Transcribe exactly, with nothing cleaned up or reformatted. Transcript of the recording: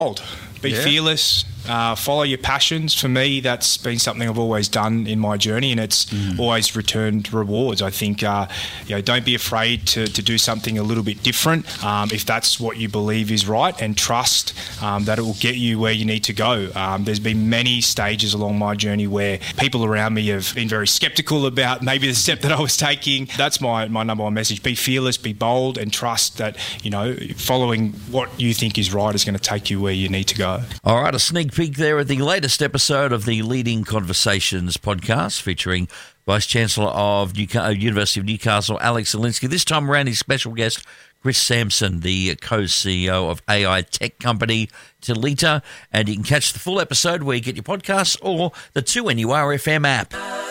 Bold. Be Yeah. fearless. Uh, follow your passions. For me, that's been something I've always done in my journey, and it's mm. always returned rewards. I think, uh, you know, don't be afraid to, to do something a little bit different um, if that's what you believe is right, and trust um, that it will get you where you need to go. Um, there's been many stages along my journey where people around me have been very sceptical about maybe the step that I was taking. That's my, my number one message. Be fearless, be bold, and trust that, you know, following what you think is right is going to take you where you need to go. All right, a sneak peek there at the latest episode of the Leading Conversations podcast featuring Vice-Chancellor of Newca- University of Newcastle, Alex Zielinski. This time around, his special guest, Chris Sampson, the co-C E O of A I tech company Telita. And you can catch the full episode where you get your podcasts or the two N U R F M app.